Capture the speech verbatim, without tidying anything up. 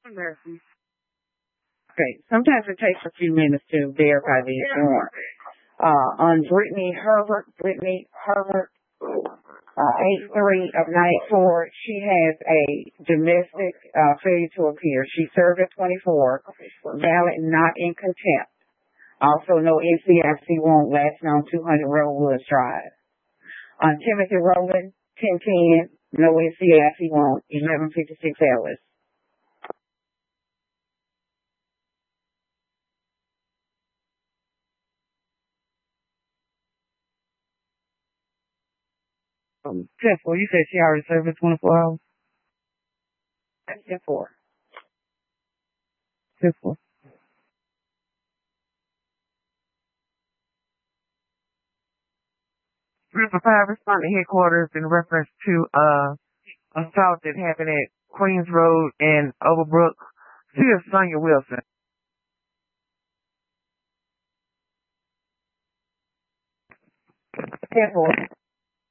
Mercy. Okay, sometimes it takes a few minutes to verify the insurance. Uh, on Brittany Herbert, Brittany Herbert, uh, eight three of ninety-four, she has a domestic uh, failure to appear. She served at twenty-four, valid, not in contempt. Also, no N C I C warrant last known two hundred Rollwoods Drive. On Timothy Rowland, ten ten, no N C I C warrant, eleven fifty-six Ellis. Um, ten four, you said she already served at twenty-four hours? ten four. ten four. River five responded headquarters in reference to uh assault that happened at Queens Road and Overbrook. She is Sonia Wilson. ten four.